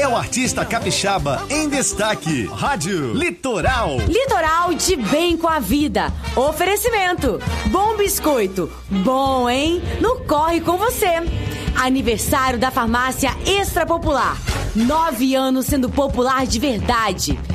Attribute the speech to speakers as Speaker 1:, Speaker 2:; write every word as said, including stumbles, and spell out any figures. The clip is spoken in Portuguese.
Speaker 1: o artista capixaba em destaque. Rádio Litoral.
Speaker 2: Litoral de bem com a vida. Oferecimento. Bom biscoito. Bom, hein? No Corre com você. Aniversário da farmácia Extra Popular. Nove anos sendo popular de verdade.